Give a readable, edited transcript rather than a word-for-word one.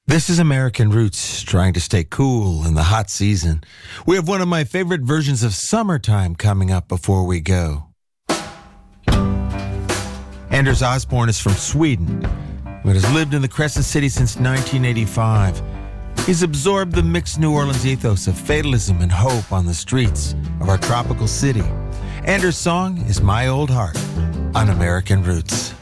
This is American Roots, trying to stay cool in the hot season. We have one of my favorite versions of Summertime coming up before we go. Anders Osborne is from Sweden, but has lived in the Crescent City since 1985. He's absorbed the mixed New Orleans ethos of fatalism and hope on the streets of our tropical city. Anders' song is My Old Heart on American Roots.